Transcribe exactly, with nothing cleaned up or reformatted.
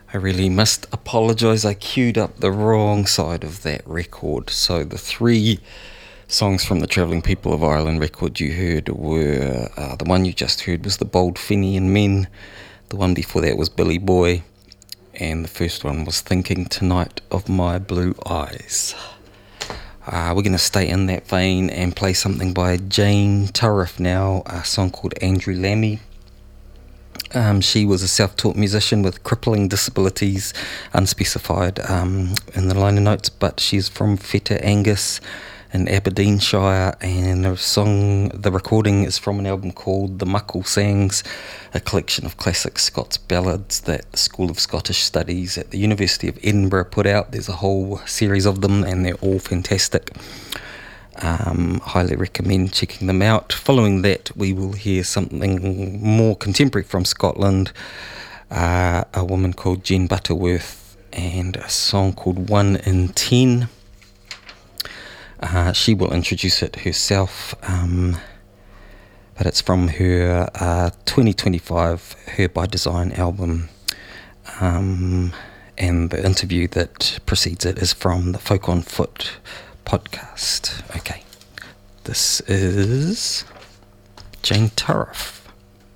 I really must apologise. I queued up the wrong side of that record. So the three songs from the Travelling People of Ireland record you heard were, uh, the one you just heard was the Bold Fenian Men, the one before that was Billy Boy, and the first one was Thinking Tonight of My Blue Eyes. Uh, we're going to stay in that vein and play something by Jane Turriff now, a song called Andrew Lammy. Um, she was a self-taught musician with crippling disabilities, unspecified um, in the liner notes, but she's from Feta Angus in Aberdeenshire, and the song, the recording is from an album called The Muckle Sangs, a collection of classic Scots ballads that the School of Scottish Studies at the University of Edinburgh put out. There's a whole series of them, and they're all fantastic. Um, highly recommend checking them out. Following that, we will hear something more contemporary from Scotland, uh, a woman called Jen Butterworth, and a song called One in Ten. Uh, she will introduce it herself, um, but it's from her uh, twenty twenty-five Her by Design album, um, and the interview that precedes it is from the Folk on Foot podcast. Okay, this is Jane Turriff.